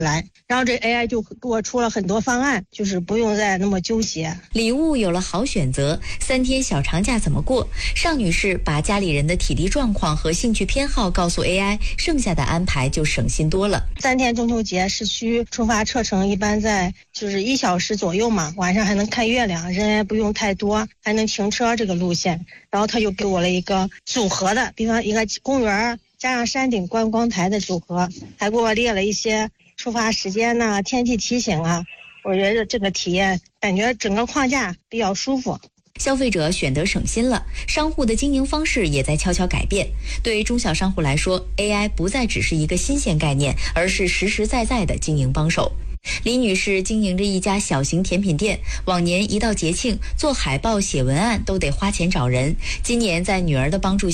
来，然后这 AI 就给我出了很多方案，就是不用再那么纠结。 礼物有了好选择，3天小长假怎么过？尚女士把家里人的体力状况和兴趣偏好告诉 AI， 剩下的安排就省心多了。 3天中秋节市区出发车程一般在就是1小时左右嘛，晚上还能看月亮，人也不用太多，还能停车这个路线。然后他就给我了一个组合的，比方一个公园加上山顶观光台的组合，还给我列了一些出发时间呐、天气提醒啊。我觉得这个体验感觉整个框架比较舒服。 消费者选得省心了，商户的经营方式也在悄悄改变。对中小商户来说 ，AI 不再只是一个新鲜概念，而是实实在在的经营帮手。李女士经营着一家小型甜品店，往年一到节庆，做海报、写文案都得花钱找人。今年在女儿的帮助下，